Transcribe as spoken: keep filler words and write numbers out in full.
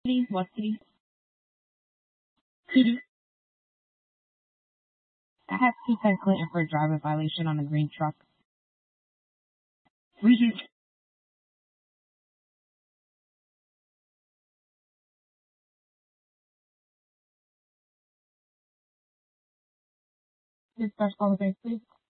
City? What city? City. I have two ten Clinton for a driving violation on a green truck. Regis. Dispatch call the bank, please.